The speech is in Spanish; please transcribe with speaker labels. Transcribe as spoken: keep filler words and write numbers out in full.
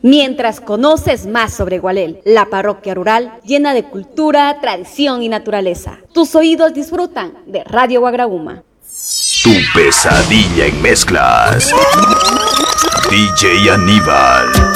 Speaker 1: mientras conoces más sobre Gualel, la parroquia rural llena de cultura, tradición y naturaleza. Tus oídos disfrutan de Radio Guagrauma.
Speaker 2: Tu pesadilla en mezclas. D J Aníbal.